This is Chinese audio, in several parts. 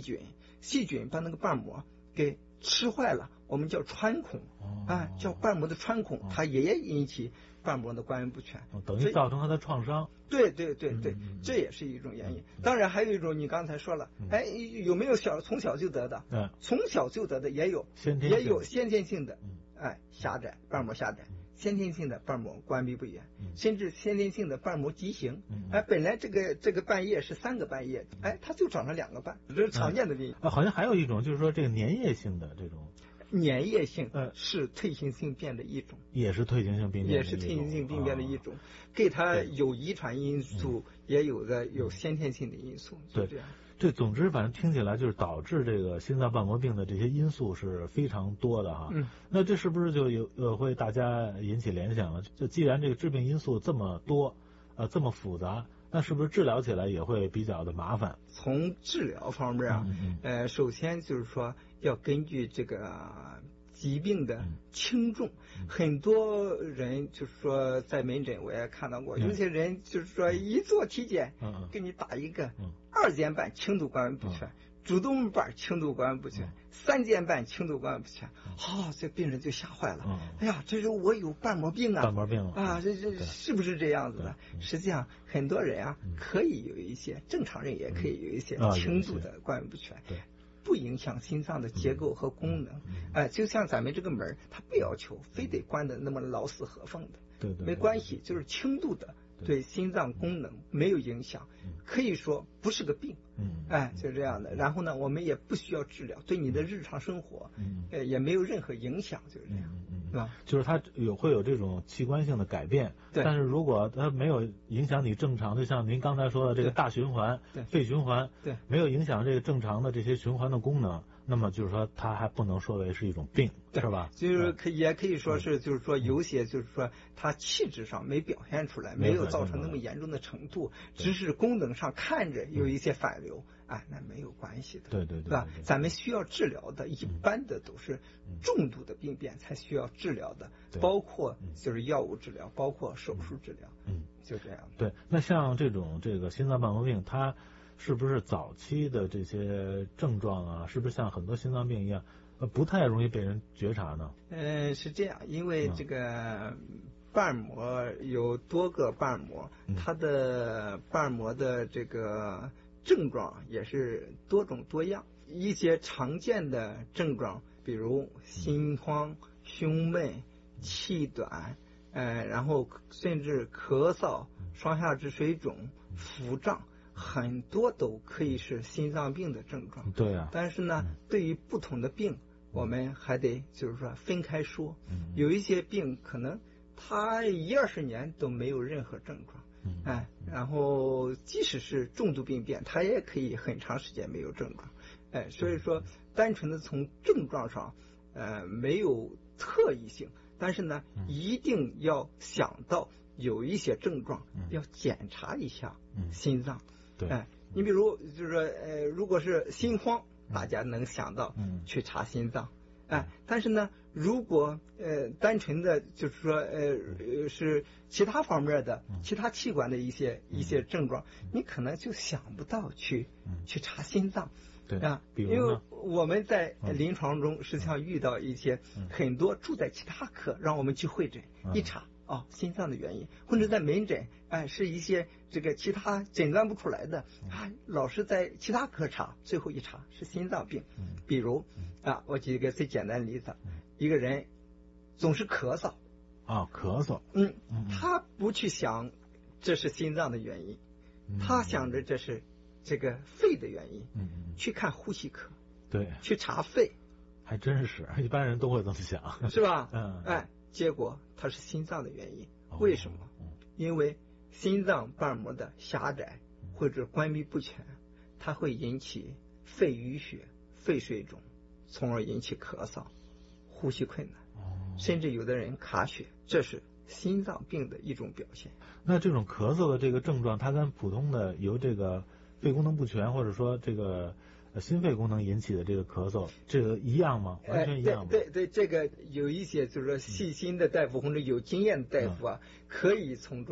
细菌把那个瓣膜给吃坏了，我们叫穿孔叫瓣膜的穿孔，它也引起瓣膜的关闭不全， 等于造成它的创伤。 对，这也是一种原因。当然还有一种，你刚才说了，有没有从小就得的？从小就得的也有，也有先天性的，狭窄，瓣膜狭窄。先天性的瓣膜关闭不严，甚至先天性的瓣膜畸形，本来这个瓣叶是3个瓣叶，它就长了2个瓣，这是常见的病。 好像还有一种就是说这个粘液性的这种。 粘液性是退行性病的一种， 也是退行性病变的一种，给它有遗传因素，也有先天性的因素，就这样。 这总之反正听起来就是导致这个心脏瓣膜病的这些因素是非常多的哈。那这是不是就会大家引起联想了？就既然这个致病因素这么多，这么复杂，那是不是治疗起来也会比较的麻烦？ 从治疗方面首先就是说要根据这个疾病的轻重，很多人就是说在门诊我也看到过，有些人就是说一做体检，给你打一个2间瓣轻度关闭不全，主动瓣轻度关闭不全，3间瓣轻度关闭不全，这病人就吓坏了。哎呀，这是我有瓣膜病啊！ 瓣膜病这是不是这样子的？实际上很多人可以有一些，正常人也可以有一些轻度的关闭不全。不影响心脏的结构和功能，就像咱们这个门，它不要求非得关的那么牢丝合缝的， 对， 没关系，就是轻度的，对心脏功能没有影响，可以说不是个病，就这样的。然后呢，我们也不需要治疗，对你的日常生活，也没有任何影响，就是这样，是吧？ 就是它会有这种器官性的改变，但是如果它没有影响你正常，就像您刚才说的这个大循环、肺循环，没有影响这个正常的这些循环的功能，那么就是说它还不能说为是一种病，是吧？ 就是也可以说是，就是说有些就是说它气质上没表现出来，没有造成那么严重的程度，只是功能上看着有一些反流，那没有关系的， 对， 是吧？咱们需要治疗的，一般的都是重度的病变才需要治疗的，包括就是药物治疗，包括手术治疗，就这样。 对，那像这个心脏瓣膜病，它是不是早期的这些症状是不是像很多心脏病一样，不太容易被人觉察呢？ 是这样，因为这个瓣膜有多个瓣膜，它的瓣膜的这个症状也是多种多样。一些常见的症状，比如心慌、胸闷、气短，然后甚至咳嗽、双下肢水肿、腹胀。很多都可以是心脏病的症状， 对啊。 但是呢，对于不同的病，我们还得就是说分开说。有一些病可能他10-20年都没有任何症状，然后即使是重度病变，他也可以很长时间没有症状，所以说单纯的从症状上，没有特异性，但是呢，一定要想到有一些症状，要检查一下心脏。你比如就是说，如果是心慌，大家能想到去查心脏，但是呢，如果单纯的就是说是其他方面的其他器官的一些症状，你可能就想不到去查心脏。因为我们在临床中实际上遇到一些很多住在其他科，让我们去会诊一查。心脏的原因，或者在门诊，是一些这个其他诊断不出来的，老是在其他科查，最后一查是心脏病。比如我举一个最简单的例子，一个人总是咳嗽， 咳嗽， 他不去想这是心脏的原因，他想着这是这个肺的原因，去看呼吸科， 对， 去查肺， 还真是一般人都会这么想， 是吧？结果它是心脏的原因，为什么？因为心脏瓣膜的狭窄或者关闭不全，它会引起肺淤血、肺水肿，从而引起咳嗽、呼吸困难，甚至有的人卡血，这是心脏病的一种表现。 那这种咳嗽的这个症状，它跟普通的由这个肺功能不全或者说这个心肺功能引起的这个咳嗽，这个一样吗？完全一样吗？ 对，这个有一些就是说细心的大夫或者有经验的大夫可以从中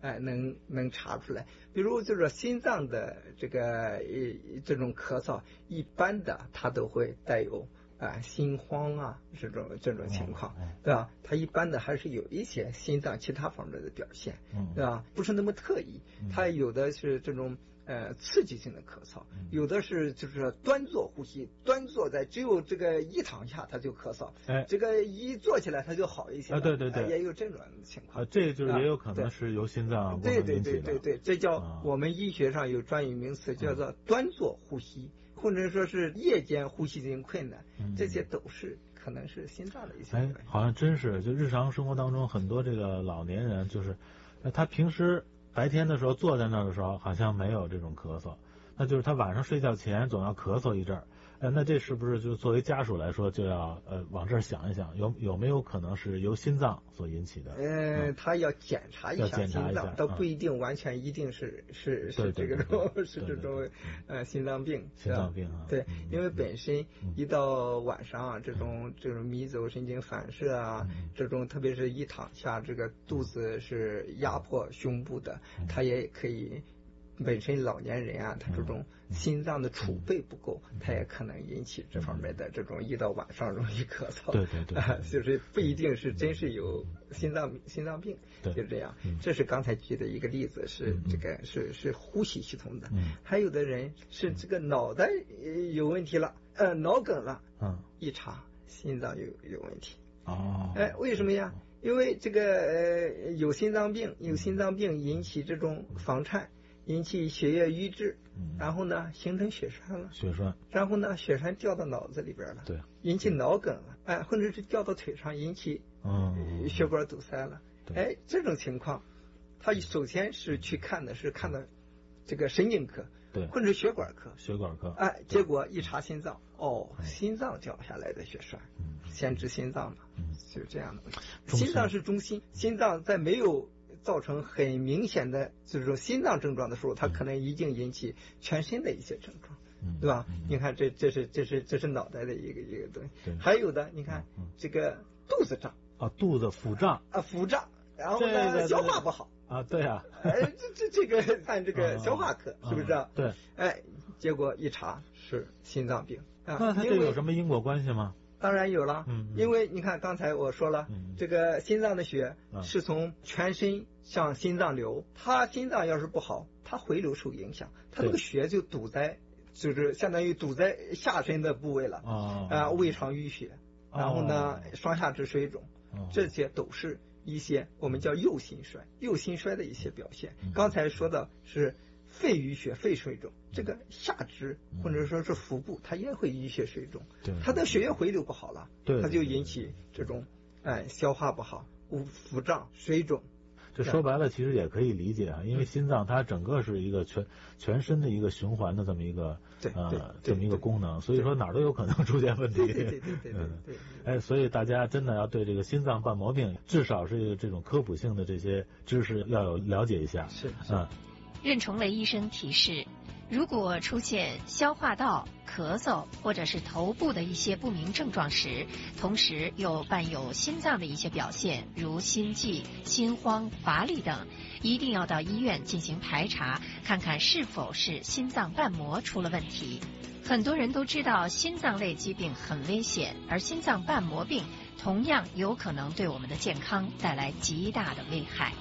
能查出来。比如就是说心脏的这种咳嗽，一般的它都会带有心慌啊这种情况，对吧？它一般的还是有一些心脏其他方面的表现，对吧？不是那么特异，它有的是这种刺激性的咳嗽，有的是就是端坐呼吸，端坐在只有这个一躺下他就咳嗽，这个一坐起来他就好一些， 对， 也有这种情况。 这个就是也有可能是由心脏功能引起的。 对，这叫我们医学上有专业名词叫做端坐呼吸，或者说是夜间呼吸进行困难，这些都是可能是心脏的一些。 好像真是，就日常生活当中很多这个老年人，就是他平时白天的时候坐在那儿的时候好像没有这种咳嗽，那就是他晚上睡觉前总要咳嗽一阵儿。那这是不是就作为家属来说就要往这儿想一想，有没有可能是由心脏所引起的？ 他要检查一下心脏，倒不一定完全一定是这个是这种心脏病。 心脏病啊， 对，因为本身一到晚上啊，这种迷走神经反射啊，这种特别是一躺下，这个肚子是压迫胸部的，它也可以。本身老年人啊，他这种心脏的储备不够，他也可能引起这方面的这种一到晚上容易咳嗽。 对， 就是不一定是真是有心脏病，就这样。这是刚才举的一个例子，是这个是呼吸系统的。还有的人是这个脑袋有问题了，脑梗了，一查心脏有问题。为什么呀？因为这个有心脏病引起这种房颤。引起血液瘀滞，然后呢形成血栓了，然后呢血栓掉到脑子里边了， 对， 引起脑梗了，或者是掉到腿上引起血管堵塞了，这种情况，他首先是看的这个神经科， 对， 或者是血管科，结果一查心脏，心脏掉下来的血栓，先治心脏了，就是这样的。心脏是中心，心脏在没有造成很明显的就是说心脏症状的时候，它可能已经引起全身的一些症状，对吧？你看这是脑袋的一个东西。还有的你看这个肚子胀肚子腹胀腹胀，然后呢消化不好对啊， 这个看这个消化科是不是啊？ 对， 结果一查是心脏病那它这有什么因果关系吗？ 当然有了，因为你看刚才我说了，这个心脏的血是从全身向心脏流，它心脏要是不好，它回流受影响，它这个血就堵在，就是相当于堵在下身的部位了，胃肠淤血，然后呢双下肢水肿，这些都是一些我们叫右心衰的一些表现。刚才说的是肺淤血、肺水肿，这个下肢或者说是腹部，它也会淤血水肿，它的血液回流不好了，它就引起这种消化不好、腹胀、水肿。 这说白了其实也可以理解啊，因为心脏它整个是一个全身的一个循环的这么一个这么一个功能，所以说哪儿都有可能出现问题。对。所以大家真的要对这个心脏瓣膜病至少是这种科普性的这些知识要有了解一下。 是。 任崇雷医生提示，如果出现消化道、咳嗽或者是头部的一些不明症状时，同时又伴有心脏的一些表现，如心悸、心慌、乏力等，一定要到医院进行排查，看看是否是心脏瓣膜出了问题。很多人都知道心脏类疾病很危险，而心脏瓣膜病同样有可能对我们的健康带来极大的危害。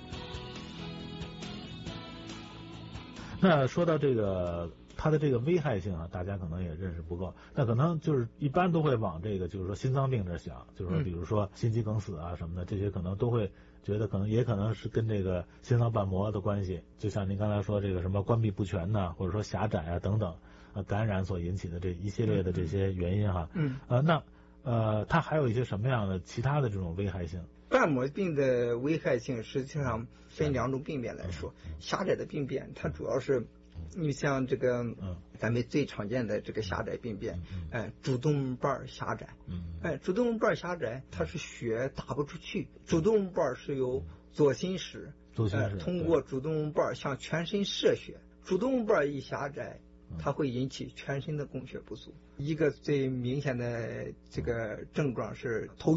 那说到这个它的这个危害性啊，大家可能也认识不够，那可能就是一般都会往这个就是说心脏病这想，就是说比如说心肌梗死啊什么的，这些可能都会觉得也可能是跟这个心脏瓣膜的关系，就像您刚才说这个什么关闭不全呐，或者说狭窄啊等等感染所引起的这一系列的这些原因哈。它还有一些什么样的其他的这种危害性？ 瓣膜病的危害性实际上分两种病变来说，狭窄的病变它主要是，你像这个咱们最常见的这个狭窄病变，主动脉狭窄，主动脉狭窄它是血打不出去，主动脉是由左心室通过主动脉向全身射血，主动脉一狭窄，它会引起全身的供血不足。一个最明显的这个症状是头晕，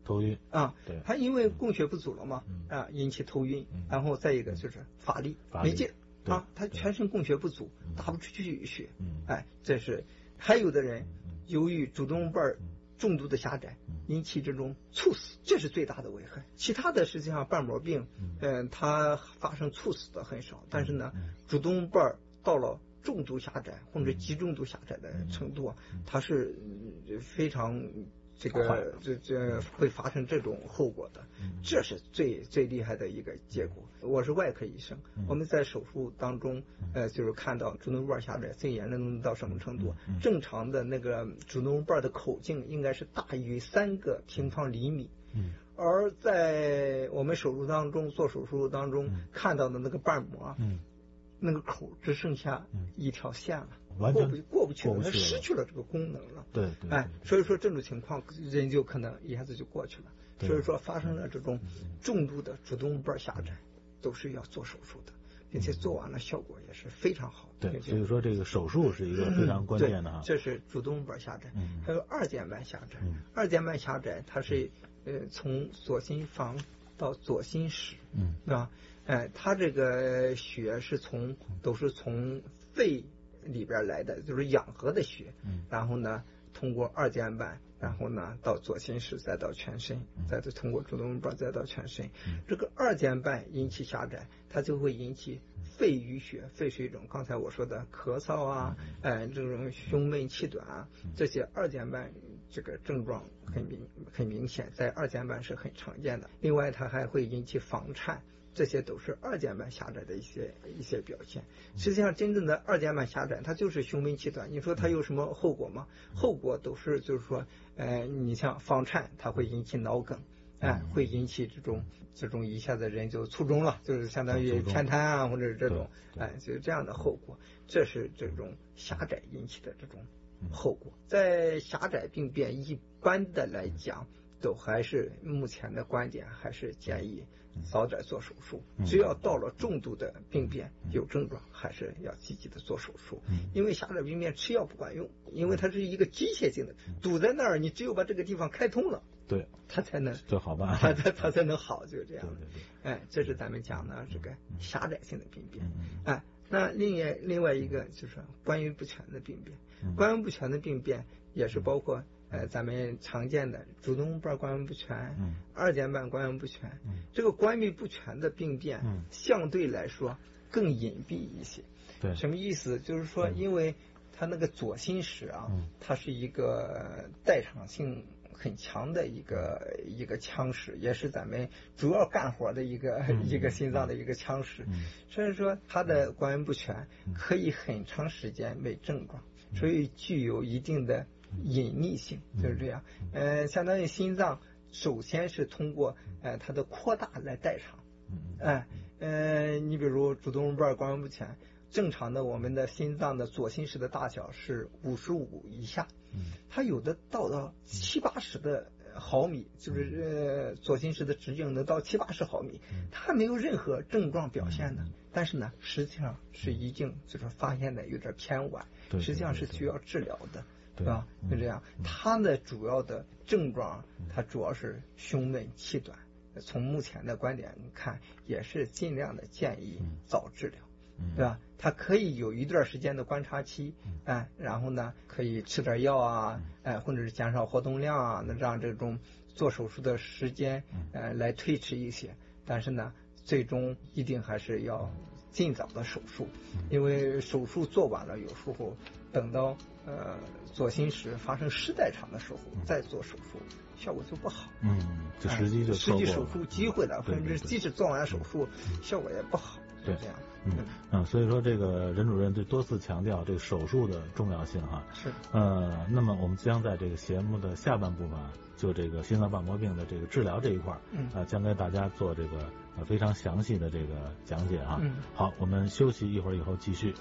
头晕啊， 对， 他因为供血不足了嘛，引起头晕，然后再一个就是乏力没劲啊，他全身供血不足，打不出去血，这是还有的人由于主动脉重度的狭窄引起这种猝死，这是最大的危害。其他的实际上瓣膜病，它发生猝死的很少，但是呢，主动脉到了重度狭窄或者极重度狭窄的程度，它是非常这会发生这种后果的，这是最厉害的一个结果。我是外科医生，我们在手术当中，就是看到主动脉狭窄最严重到什么程度？正常的那个主动脉的口径应该是大于3个平方厘米，而在我们手术当中做手术当中看到的那个瓣膜，那个口只剩下一条线了。 完全过不去了，它失去了这个功能了。 对， 所以说这种情况人就可能一下子就过去了。所以说发生了这种重度的主动脉狭窄，都是要做手术的，并且做完了效果也是非常好的。 对，所以说这个手术是一个非常关键的哈。 这是主动脉狭窄，还有二尖瓣狭窄。二尖瓣狭窄它是从左心房到左心室，它这个血都是从肺里边来的，就是氧合的血，然后呢通过二尖瓣，然后呢到左心室，再到全身，再通过主动脉再到全身。这个二尖瓣引起狭窄，它就会引起肺淤血、肺水肿。刚才我说的咳嗽啊，这种胸闷气短啊，这些二尖瓣这个症状很明显，在二尖瓣是很常见的。另外，它还会引起房颤。这些都是二尖瓣狭窄的一些表现。实际上，真正的二尖瓣狭窄，它就是胸闷气短。你说它有什么后果吗？后果都是就是说，你像房颤，它会引起脑梗，会引起这种一下子人就卒中了，就是相当于偏瘫啊，或者是这种，就是这样的后果。这是这种狭窄引起的这种后果。在狭窄病变一般的来讲，都还是目前的观点还是建议早点做手术，只要到了重度的病变有症状，还是要积极的做手术。因为狭窄病变吃药不管用，因为它是一个机械性的，堵在那儿，你只有把这个地方开通了， 对， 它才能就好办， 它才能好，就是这样的。 对， 这是咱们讲的这个狭窄性的病变。那另外一个就是关于不全的病变，关于不全的病变也是包括咱们常见的主动脉关元不全，二尖瓣关元不全，这个关闭不全的病变，相对来说更隐蔽一些。 对， 什么意思？就是说，因为它那个左心室啊，它是一个代偿性很强的一个腔室，也是咱们主要干活的一个心脏的一个腔室，所以说它的关元不全可以很长时间没症状，所以具有一定的隐秘性，就是这样。相当于心脏首先是通过它的扩大来代偿。你比如主动脉关元不全，正常的我们的心脏的左心室的大小是55以下，它有的到70-80的毫米，就是左心室的直径能到70-80毫米，它没有任何症状表现的，但是呢，实际上是已经就是发现的有点偏晚，实际上是需要治疗的。对吧？就这样，它的主要的症状，它主要是胸闷气短。从目前的观点看，也是尽量的建议早治疗，对吧？它可以有一段时间的观察期，然后呢，可以吃点药啊，或者是减少活动量啊，那让这种做手术的时间来推迟一些。但是呢，最终一定还是要尽早的手术，因为手术做完了，有时候等到左心室发生失代偿的时候再做手术，效果就不好。 这时机就失去手术机会了，甚至即使做完手术，效果也不好。 对， 这样。 所以说这个任主任就多次强调这个手术的重要性哈。 是。 那么我们将在这个节目的下半部分，就这个心脏瓣膜病的这个治疗这一块将给大家做这个非常详细的这个讲解啊。好，我们休息一会儿以后继续。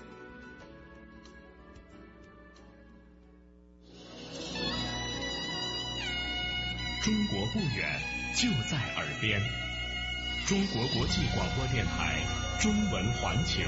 中国不远，就在耳边。中国国际广播电台中文环球。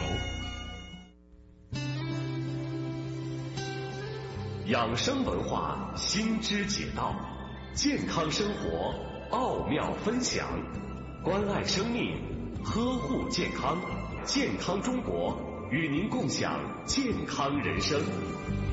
养生文化，新知解道，健康生活奥妙分享，关爱生命，呵护健康，健康中国与您共享健康人生。